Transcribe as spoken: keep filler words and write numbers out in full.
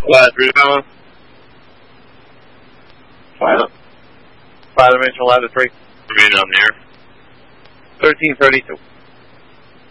Flight three Dimensional. Final. Five Dimensional ladder three. Remain on the air. thirteen thirty-two.